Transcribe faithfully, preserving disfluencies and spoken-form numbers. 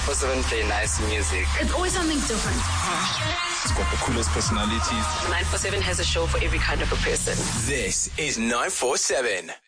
four seven play nice music. It's always something different. It's got the coolest personalities. nine four seven has a show for every kind of a person. This is nine four seven.